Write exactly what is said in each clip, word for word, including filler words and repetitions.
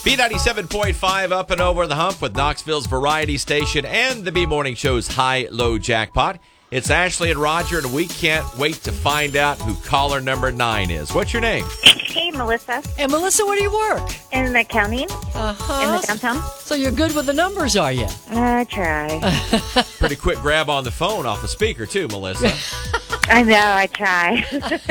B ninety-seven point five up and over the hump with Knoxville's variety station and the B Morning Show's high-low jackpot. It's Ashley and Roger, and we can't wait to find out who caller number nine is. What's your name? Hey, Melissa. And Melissa, where do you work? In accounting. Uh-huh. In the downtown. So you're good with the numbers, are you? I try. Pretty quick grab on the phone off the speaker, too, Melissa. I know, I try.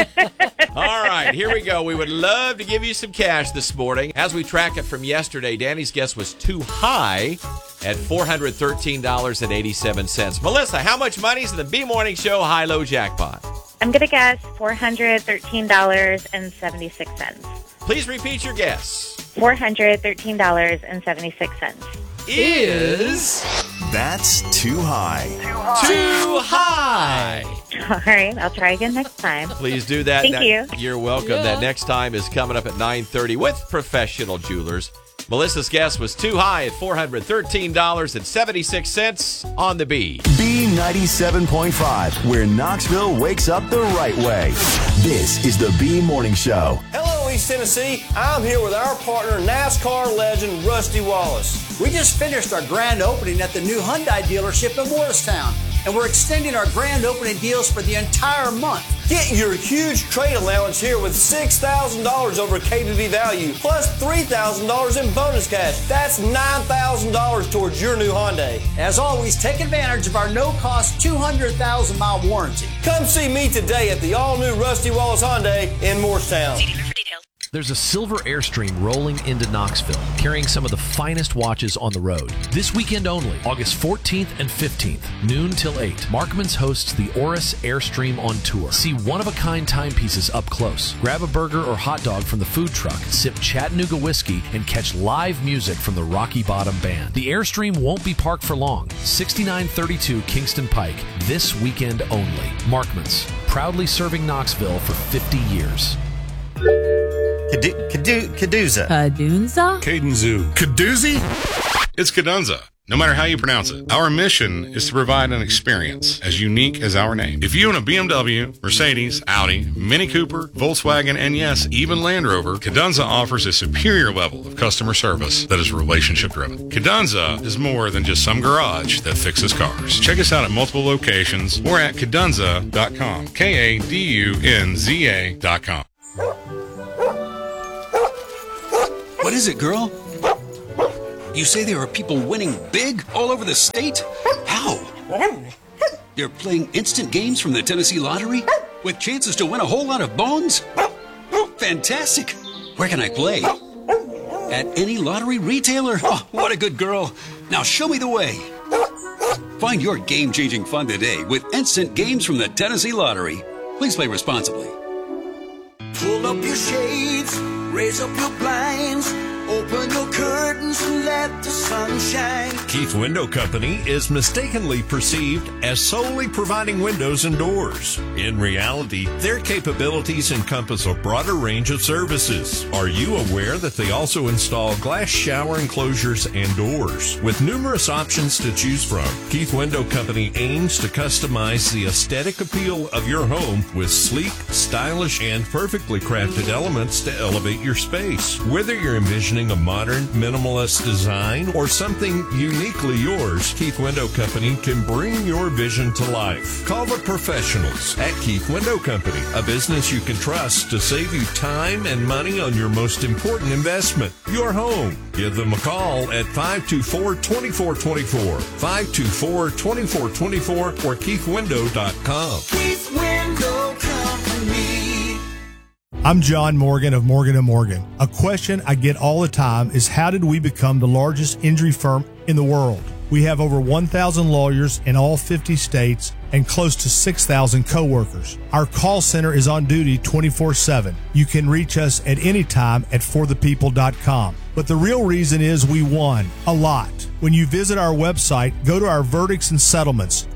All right, here we go. We would love to give you some cash this morning. As we track it from yesterday, Danny's guess was too high at four hundred thirteen dollars and eighty-seven cents. Melissa, how much money's in the B Morning Show high-low jackpot? I'm going to guess four hundred thirteen dollars and seventy-six cents. Please repeat your guess. four hundred thirteen dollars and seventy-six cents. Is... That's too high. Too high. All right, I'll try again next time. Please do that. Thank that, you. You're welcome. Yeah. That next time is coming up at nine thirty with Professional Jewelers. Melissa's guess was too high at four hundred thirteen dollars and seventy-six cents on the B. B ninety-seven point five, where Knoxville wakes up the right way. This is the B Morning Show. Hello, East Tennessee. I'm here with our partner, NASCAR legend Rusty Wallace. We just finished our grand opening at the new Hyundai dealership in Morristown, and we're extending our grand opening deals for the entire month. Get your huge trade allowance here with six thousand dollars over K B V value, plus three thousand dollars in bonus cash. That's nine thousand dollars towards your new Hyundai. As always, take advantage of our no-cost two hundred thousand mile warranty. Come see me today at the all-new Rusty Wallace Hyundai in Morristown. There's a silver Airstream rolling into Knoxville, carrying some of the finest watches on the road. This weekend only, August fourteenth and fifteenth, noon till eight, Markman's hosts the Oris Airstream on tour. See one-of-a-kind timepieces up close. Grab a burger or hot dog from the food truck, sip Chattanooga whiskey, and catch live music from the Rocky Bottom Band. The Airstream won't be parked for long. sixty-nine thirty-two Kingston Pike, this weekend only. Markman's, proudly serving Knoxville for fifty years. Cadu- Cadu- Caduza. Cadunza? Cadenzu. Cadoozy? It's Cadunza. No matter how you pronounce it. Our mission is to provide an experience as unique as our name. If you own a B M W, Mercedes, Audi, Mini Cooper, Volkswagen, and yes, even Land Rover, Cadunza offers a superior level of customer service that is relationship driven. Cadunza is more than just some garage that fixes cars. Check us out at multiple locations or at cadunza dot com. K A D U N Z A dot com. What is it, girl? You say there are people winning big all over the state? How? They're playing instant games from the Tennessee Lottery with chances to win a whole lot of bones? Fantastic! Where can I play? At any lottery retailer? Oh, what a good girl. Now show me the way. Find your game-changing fun today with instant games from the Tennessee Lottery. Please play responsibly. Pull up your shades, raise up your blinds, open your curtains and let the sun shine. Keith Window Company is mistakenly perceived as solely providing windows and doors. In reality, their capabilities encompass a broader range of services. Are you aware that they also install glass shower enclosures and doors? With numerous options to choose from, Keith Window Company aims to customize the aesthetic appeal of your home with sleek, stylish, and perfectly crafted elements to elevate your space. Whether you're envisioning a modern, minimalist design or something uniquely yours, Keith Window Company can bring your vision to life. Call the professionals at Keith Window Company, a business you can trust to save you time and money on your most important investment, your home. Give them a call at five two four, two four two four, five two four, two four two four or keith window dot com. Keith Window Company. I'm John Morgan of Morgan and Morgan. A question I get all the time is, how did we become the largest injury firm in the world? We have over one thousand lawyers in all fifty states and close to six thousand coworkers. Our call center is on duty twenty-four seven. You can reach us at any time at for the people dot com. But the real reason is we won a lot. When you visit our website, go to our verdicts and settlements.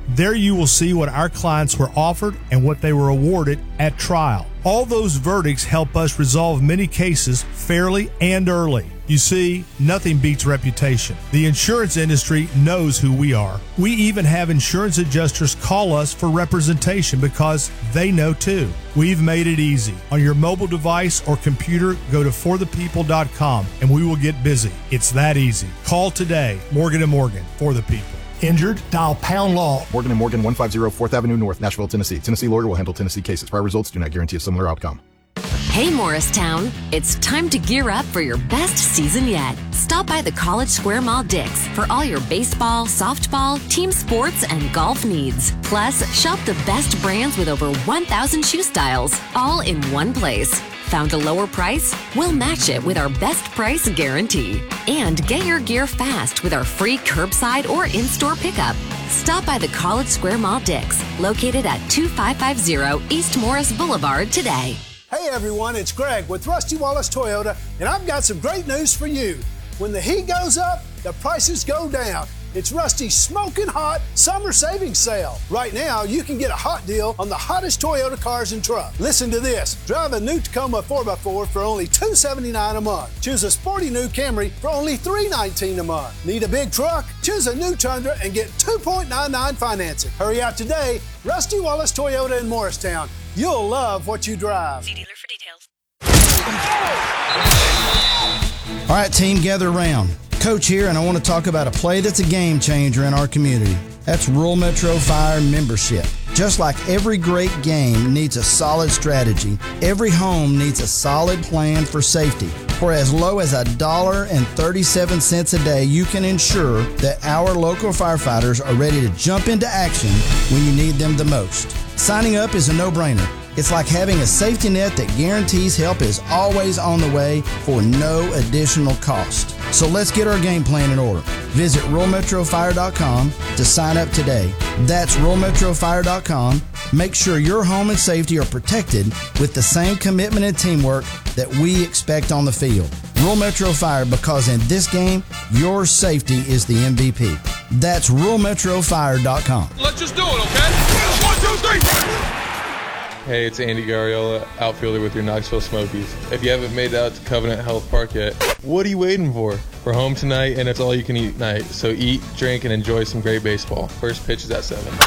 There you will see what our clients were offered and what they were awarded at trial. All those verdicts help us resolve many cases fairly and early. You see, nothing beats reputation. The insurance industry knows who we are. We even have insurance adjusters call us for representation because they know too. We've made it easy. On your mobile device or computer, go to for the people dot com and we will get busy. It's that easy. Call today. Morgan and Morgan, for the people. Injured? Dial pound law. Morgan and Morgan, one fifty fourth Avenue North, Nashville, Tennessee. Tennessee lawyer will handle Tennessee cases. Prior results do not guarantee a similar outcome. Hey Morristown, it's time to gear up for your best season yet. Stop by the College Square Mall Dick's for all your baseball, softball, team sports, and golf needs. Plus, shop the best brands with over one thousand shoe styles, all in one place. Found a lower price? We'll match it with our best price guarantee. And get your gear fast with our free curbside or in-store pickup. Stop by the College Square Mall Dick's, located at two five five zero East Morris Boulevard today. Hey everyone, it's Greg with Rusty Wallace Toyota, and I've got some great news for you. When the heat goes up, the prices go down. It's Rusty's smoking hot summer savings sale. Right now, you can get a hot deal on the hottest Toyota cars and trucks. Listen to this. Drive a new Tacoma four by four for only two hundred seventy-nine dollars a month. Choose a sporty new Camry for only three hundred nineteen dollars a month. Need a big truck? Choose a new Tundra and get two point nine nine financing. Hurry out today. Rusty Wallace Toyota in Morristown. You'll love what you drive. See dealer for details. All right, team, gather around. Coach here, and I want to talk about a play that's a game changer in our community. That's Rural Metro Fire membership. Just like every great game needs a solid strategy, every home needs a solid plan for safety. For as low as one dollar and thirty-seven cents a day, you can ensure that our local firefighters are ready to jump into action when you need them the most. Signing up is a no-brainer. It's like having a safety net that guarantees help is always on the way for no additional cost. So let's get our game plan in order. Visit rural metro fire dot com to sign up today. That's rural metro fire dot com. Make sure your home and safety are protected with the same commitment and teamwork that we expect on the field. Rural Metro Fire, because in this game, your safety is the M V P. That's rural metro fire dot com. Let's just do it, okay? One, two, three! Hey, it's Andy Garriola, outfielder with your Knoxville Smokies. If you haven't made it out to Covenant Health Park yet, what are you waiting for? We're home tonight, and it's all-you-can-eat night. So eat, drink, and enjoy some great baseball. First pitch is at seven.